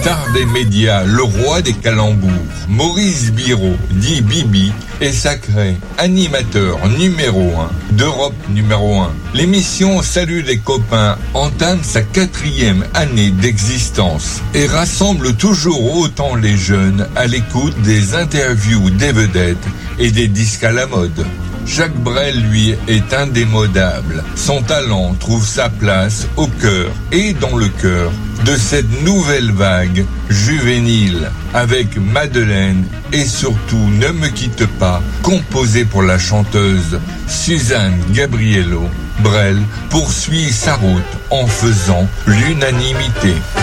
Star des médias, le roi des calembours, Maurice Biraud, dit Bibi, est sacré animateur numéro 1 d'Europe numéro 1. L'émission Salut les copains entame sa 4e année d'existence et rassemble toujours autant les jeunes à l'écoute des interviews des vedettes et des disques à la mode. Jacques Brel, lui, est indémodable. Son talent trouve sa place au cœur et dans le cœur de cette nouvelle vague juvénile avec Madeleine et surtout Ne me quitte pas, composé pour la chanteuse Suzanne Gabriello. Brel poursuit sa route en faisant l'unanimité.